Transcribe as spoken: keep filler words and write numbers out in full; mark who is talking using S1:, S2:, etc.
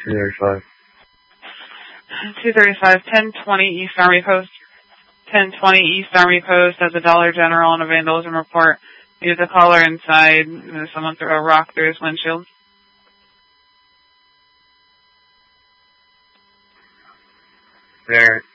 S1: two thirty-five.
S2: two thirty-five, ten twenty East Army Post. ten twenty East Army Post has a Dollar General and a vandalism report. There's a caller inside. Someone threw a rock through his windshield.
S1: There.